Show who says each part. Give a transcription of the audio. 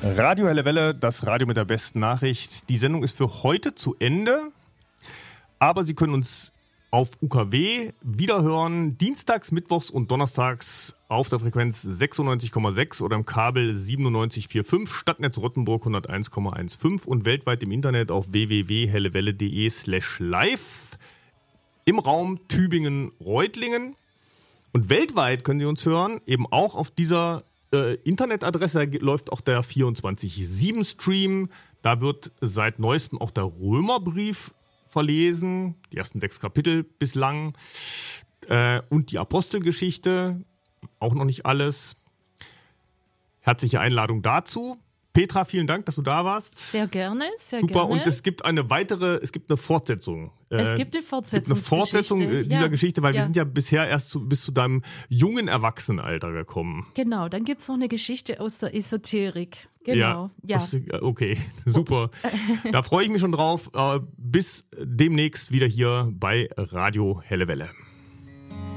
Speaker 1: Radio Helle Welle, das Radio mit der besten Nachricht. Die Sendung ist für heute zu Ende, aber Sie können uns auf UKW wiederhören, dienstags, mittwochs und donnerstags auf der Frequenz 96,6 oder im Kabel 97,45, Stadtnetz Rottenburg 101,15 und weltweit im Internet auf www.hellewelle.de/live im Raum Tübingen-Reutlingen. Und weltweit können Sie uns hören, eben auch auf dieser Internetadresse. Da läuft auch der 24/7-Stream. Da wird seit neuestem auch der Römerbrief verlesen, die ersten 6 Kapitel bislang, und die Apostelgeschichte, auch noch nicht alles. Herzliche Einladung dazu. Petra, vielen Dank, dass du da warst.
Speaker 2: Sehr gerne, sehr
Speaker 1: Super.
Speaker 2: gerne.
Speaker 1: Und es gibt eine Fortsetzung.
Speaker 2: Es gibt eine Fortsetzung
Speaker 1: dieser Geschichte, weil wir sind ja bisher erst bis zu deinem jungen Erwachsenenalter gekommen.
Speaker 2: Genau, dann gibt es noch eine Geschichte aus der Esoterik. Genau, ja.
Speaker 1: Okay, super. Da freue ich mich schon drauf. Bis demnächst wieder hier bei Radio Helle Welle.